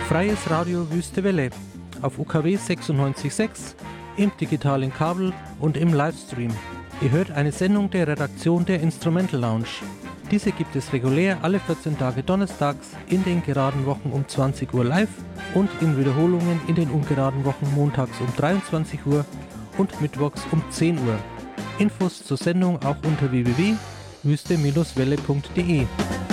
Freies Radio Wüste Welle auf UKW 96.6, im digitalen Kabel und im Livestream. Ihr hört eine Sendung der Redaktion der Instrumental Lounge. Diese gibt es regulär alle 14 Tage donnerstags in den geraden Wochen um 20 Uhr live und in Wiederholungen in den ungeraden Wochen montags um 23 Uhr und mittwochs um 10 Uhr. Infos zur Sendung auch unter www.wüste-welle.de.